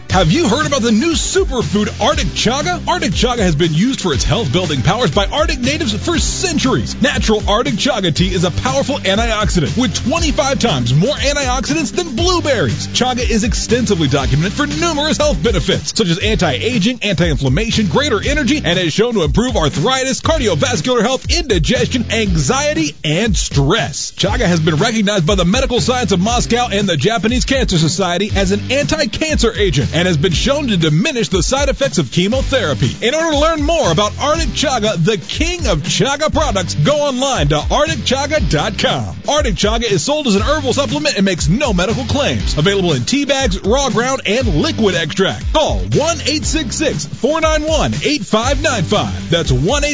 Have you heard about the new superfood Arctic Chaga? Arctic Chaga has been used for its health-building powers by Arctic natives for centuries. Natural Arctic Chaga tea is a powerful antioxidant with 25 times more antioxidants than blueberries. Chaga is extensively documented for numerous health benefits, such as anti-aging, anti-inflammation, greater energy, and is shown to improve arthritis, cardiovascular health, indigestion, anxiety, and stress. Chaga has been recognized by the Medical Science of Moscow and the Japanese Cancer Society as an anti-cancer agent, and has been shown to diminish the side effects of chemotherapy. In order to learn more about Arctic Chaga, the king of Chaga products, go online to arcticchaga.com. Arctic Chaga is sold as an herbal supplement and makes no medical claims. Available in tea bags, raw ground, and liquid extract. Call 1-866-491-8595. That's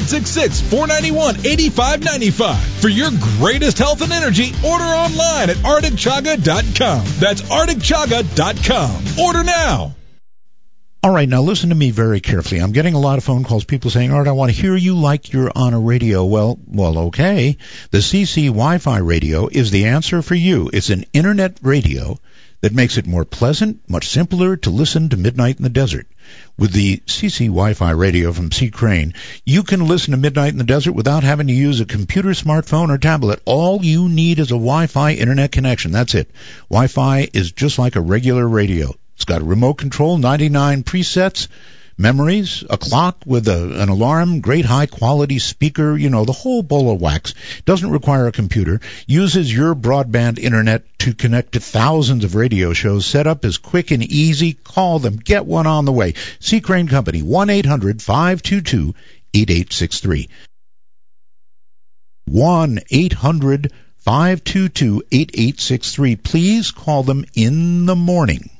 1-866-491-8595. For your greatest health and energy, order online at arcticchaga.com. That's arcticchaga.com. Order now. All right, now listen to me very carefully. I'm getting a lot of phone calls, people saying, Art, I want to hear you like you're on a radio. Well, okay. The CC Wi-Fi radio is the answer for you. It's an internet radio that makes it more pleasant, much simpler to listen to Midnight in the Desert. With the CC Wi-Fi radio from C. Crane, you can listen to Midnight in the Desert without having to use a computer, smartphone, or tablet. All you need is a Wi-Fi internet connection. That's it. Wi-Fi is just like a regular radio. It's got a remote control, 99 presets, memories, a clock with an alarm, great high-quality speaker, the whole bowl of wax. Doesn't require a computer. Uses your broadband internet to connect to thousands of radio shows. Setup is quick and easy. Call them. Get one on the way. C. Crane Company, 1-800-522-8863. 1-800-522-8863. Please call them in the morning.